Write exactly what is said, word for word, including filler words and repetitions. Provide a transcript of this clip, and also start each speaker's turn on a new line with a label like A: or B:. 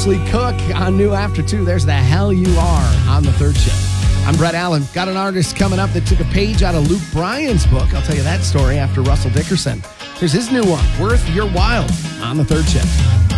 A: Ashley Cook on New After two. There's The Hell You Are on the third shift. I'm Brett Allen. Got an artist coming up that took a page out of Luke Bryan's book. I'll tell you that story after Russell Dickerson. Here's his new one, Worth Your While, on the third shift.